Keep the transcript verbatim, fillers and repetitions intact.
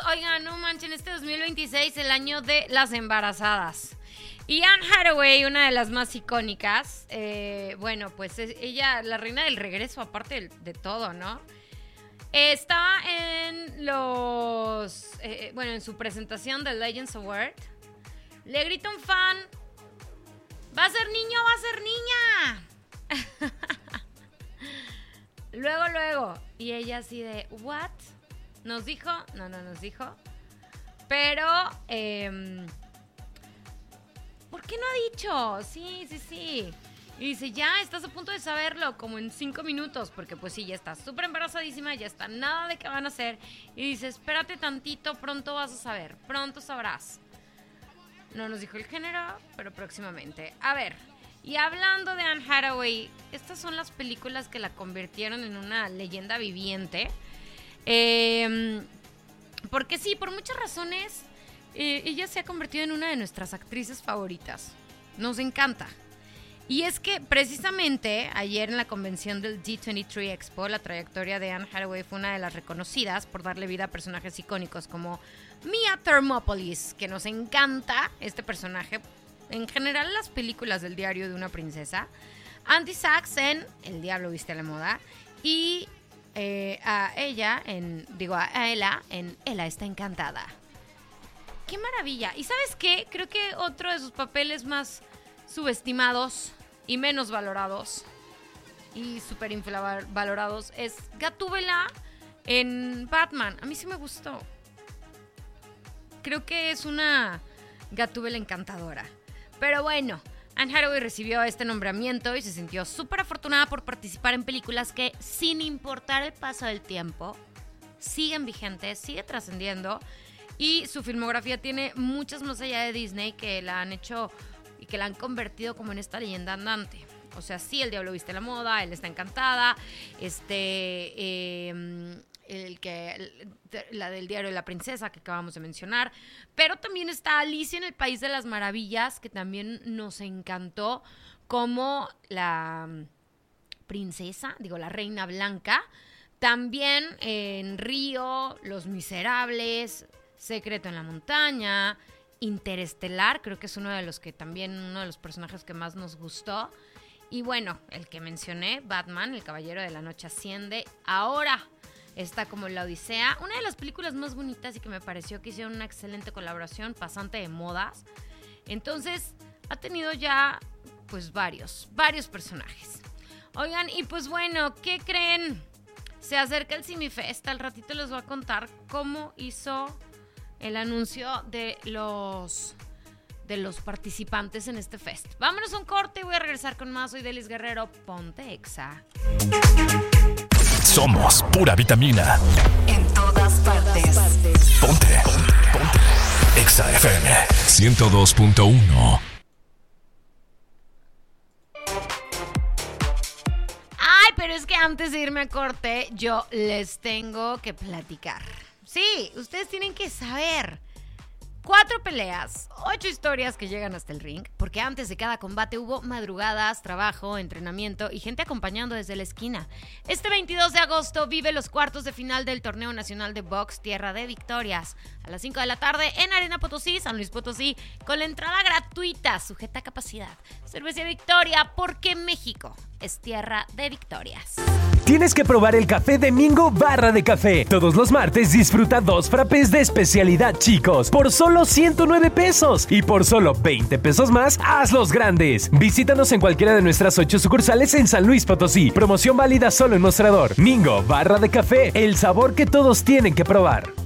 Oigan, no manchen, este dos mil veintiséis, el año de las embarazadas. Y Anne Hathaway, una de las más icónicas, eh, bueno, pues es ella, la reina del regreso, aparte de, de todo, ¿no? Eh, estaba en los, eh, bueno, en su presentación del Legends Award. Le grita un fan, ¿va a ser niño o va a ser niña? Luego, luego. Y ella así de, ¿what? ¿Nos dijo? No, no nos dijo. Pero, eh, ¿por qué no ha dicho? Sí, sí, sí. Y dice, ya, estás a punto de saberlo, como en cinco minutos. Porque pues sí, ya está súper embarazadísima, ya está nada de qué van a hacer. Y dice, espérate tantito, pronto vas a saber, pronto sabrás. No nos dijo el género, pero próximamente. A ver, y hablando de Anne Hathaway, estas son las películas que la convirtieron en una leyenda viviente. Eh, porque sí, por muchas razones, eh, ella se ha convertido en una de nuestras actrices favoritas. Nos encanta. Y es que precisamente ayer en la convención del D veintitrés Expo, la trayectoria de Anne Hathaway fue una de las reconocidas por darle vida a personajes icónicos como Mia Thermopolis, que nos encanta este personaje, en general las películas del Diario de una Princesa, Andy Sachs en El Diablo Viste a la Moda y eh, a ella, en digo a Ella en Ella está encantada. ¡Qué maravilla! ¿Y sabes qué? Creo que otro de sus papeles más subestimados y menos valorados y súper infravalorados es Gatúbela en Batman. A mí sí me gustó. Creo que es una Gatúbela encantadora. Pero bueno, Anne Hathaway recibió este nombramiento y se sintió súper afortunada por participar en películas que, sin importar el paso del tiempo, siguen vigentes, sigue trascendiendo. Y su filmografía tiene muchas más allá de Disney que la han hecho y que la han convertido como en esta leyenda andante. O sea, sí, El Diablo Viste la Moda, Él está encantada, este, eh, el que, la del Diario de la Princesa que acabamos de mencionar, pero también está Alicia en el País de las Maravillas, que también nos encantó como la princesa, digo, la Reina Blanca. También en Río, Los Miserables, Secreto en la Montaña, Interestelar, creo que es uno de los que también, uno de los personajes que más nos gustó. Y bueno, el que mencioné, Batman, El Caballero de la Noche Asciende, ahora está como La Odisea, una de las películas más bonitas y que me pareció que hicieron una excelente colaboración, Pasante de Modas. Entonces, ha tenido ya, pues, varios, varios personajes. Oigan, y pues bueno, ¿qué creen? Se acerca el Cinefest, al ratito les voy a contar cómo hizo el anuncio de los de los participantes en este fest. Vámonos a un corte y voy a regresar con más. Soy Delis Guerrero, ponte Exa. Somos pura vitamina. En todas partes. Ponte, ponte, ponte. Exa F M ciento dos punto uno. Ay, pero es que antes de irme a corte, yo les tengo que platicar. Sí, ustedes tienen que saber. Cuatro peleas, ocho historias que llegan hasta el ring, porque antes de cada combate hubo madrugadas, trabajo, entrenamiento y gente acompañando desde la esquina. Este veintidós de agosto vive los cuartos de final del Torneo Nacional de Box Tierra de Victorias. A las cinco de la tarde en Arena Potosí, San Luis Potosí, con la entrada gratuita, sujeta a capacidad. Cervecería Victoria, porque México es tierra de victorias. Tienes que probar el café de Mingo Barra de Café. Todos los martes disfruta dos frappés de especialidad chicos por solo ciento nueve pesos. Y por solo veinte pesos más, hazlos grandes. Visítanos en cualquiera de nuestras ocho sucursales en San Luis Potosí. Promoción válida solo en Mostrador. Mingo Barra de Café, el sabor que todos tienen que probar.